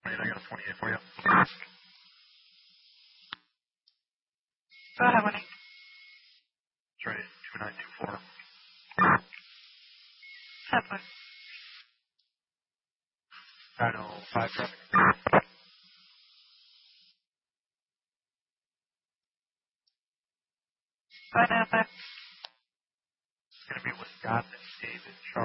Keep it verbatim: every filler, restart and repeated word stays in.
I got a twenty-eight for you. Go ahead, Winnie. Trade two nine two four. Seven. nine oh five traffic. Go ahead, Napa. It's going to be Wisconsin, David